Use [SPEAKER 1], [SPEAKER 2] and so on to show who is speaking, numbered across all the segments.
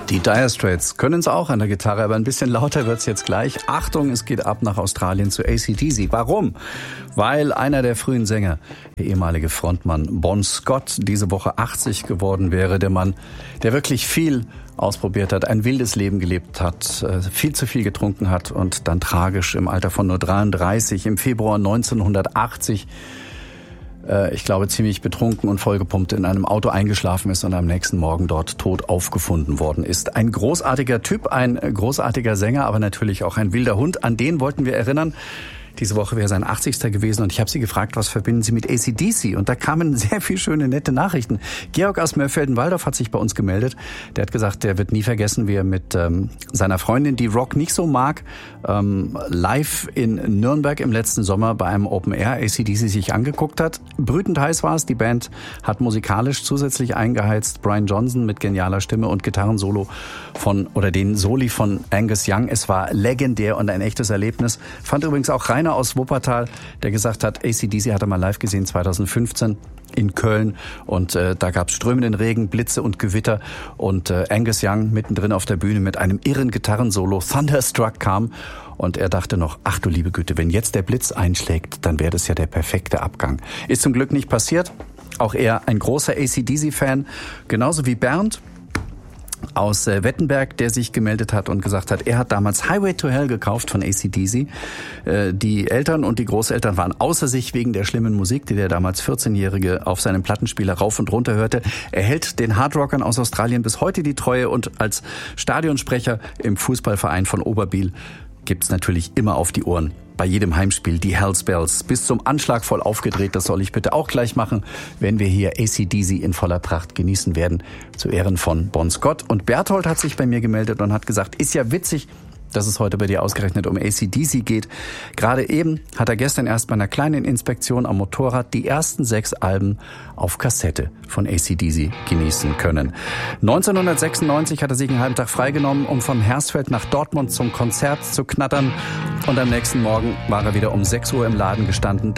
[SPEAKER 1] Die Dire Straits können es auch an der Gitarre, aber ein bisschen lauter wird's jetzt gleich. Achtung, es geht ab nach Australien zu AC/DC. Warum? Weil einer der frühen Sänger, der ehemalige Frontmann Bon Scott, diese Woche 80 geworden wäre. Der Mann, der wirklich viel ausprobiert hat, ein wildes Leben gelebt hat, viel zu viel getrunken hat und dann tragisch im Alter von nur 33 im Februar 1980 ich glaube, ziemlich betrunken und vollgepumpt in einem Auto eingeschlafen ist und am nächsten Morgen dort tot aufgefunden worden ist. Ein großartiger Typ, ein großartiger Sänger, aber natürlich auch ein wilder Hund. An den wollten wir erinnern. Diese Woche wäre sein 80. gewesen und ich habe sie gefragt, was verbinden Sie mit AC/DC? Und da kamen sehr viele schöne, nette Nachrichten. Georg aus Mörfelden-Walldorf hat sich bei uns gemeldet. Der hat gesagt, der wird nie vergessen, wie er mit seiner Freundin, die Rock nicht so mag, live in Nürnberg im letzten Sommer bei einem Open Air AC/DC sich angeguckt hat. Brütend heiß war es. Die Band hat musikalisch zusätzlich eingeheizt. Brian Johnson mit genialer Stimme und Gitarrensolo den Soli von Angus Young. Es war legendär und ein echtes Erlebnis. Fand übrigens auch Rainer aus Wuppertal, der gesagt hat, AC/DC hat er mal live gesehen 2015 in Köln und da gab es strömenden Regen, Blitze und Gewitter und Angus Young mittendrin auf der Bühne mit einem irren Gitarrensolo Thunderstruck kam und er dachte noch, ach du liebe Güte, wenn jetzt der Blitz einschlägt, dann wäre das ja der perfekte Abgang. Ist zum Glück nicht passiert. Auch er ein großer AC/DC-Fan, genauso wie Bernd aus Wettenberg, der sich gemeldet hat und gesagt hat, er hat damals Highway to Hell gekauft von AC/DC. Die Eltern und die Großeltern waren außer sich wegen der schlimmen Musik, die der damals 14-Jährige auf seinem Plattenspieler rauf und runter hörte. Er hält den Hardrockern aus Australien bis heute die Treue und als Stadionsprecher im Fußballverein von Oberbiel gibt's natürlich immer auf die Ohren. Bei jedem Heimspiel die Hells Bells bis zum Anschlag voll aufgedreht. Das soll ich bitte auch gleich machen, wenn wir hier AC/DC in voller Pracht genießen werden, zu Ehren von Bon Scott. Und Berthold hat sich bei mir gemeldet und hat gesagt, ist ja witzig, dass es heute bei dir ausgerechnet um AC/DC geht. Gerade eben hat er gestern erst bei einer kleinen Inspektion am Motorrad die ersten 6 Alben auf Kassette von AC/DC genießen können. 1996 hat er sich einen halben Tag freigenommen, um von Hersfeld nach Dortmund zum Konzert zu knattern. Und am nächsten Morgen war er wieder um 6 Uhr im Laden gestanden.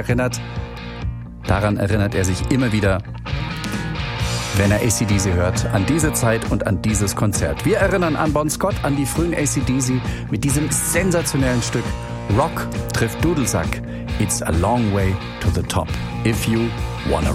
[SPEAKER 1] Daran erinnert er sich immer wieder, wenn er AC/DC hört, an diese Zeit und an dieses Konzert. Wir erinnern an Bon Scott, an die frühen AC/DC mit diesem sensationellen Stück Rock trifft Dudelsack. It's a long way to the top. If you wanna